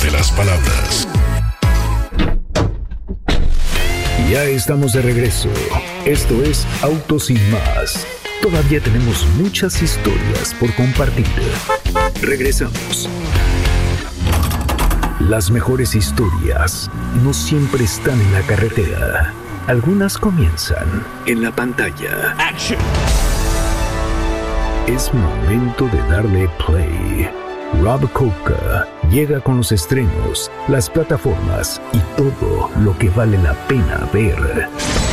de las palabras. Ya estamos de regreso. Esto es Autos Sin Más. Todavía tenemos muchas historias por compartir. Regresamos. Las mejores historias no siempre están en la carretera. Algunas comienzan en la pantalla. ¡Action! Es momento de darle play. Rob Coca llega con los estrenos, las plataformas y todo lo que vale la pena ver.